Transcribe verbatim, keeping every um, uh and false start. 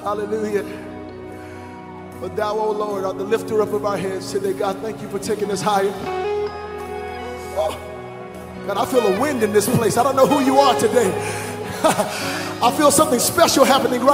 Hallelujah. But thou, O Lord, art the lifter up of our heads today. God, thank you for taking us higher. Oh, God, I feel a wind in this place. I don't know who you are today. I feel something special happening right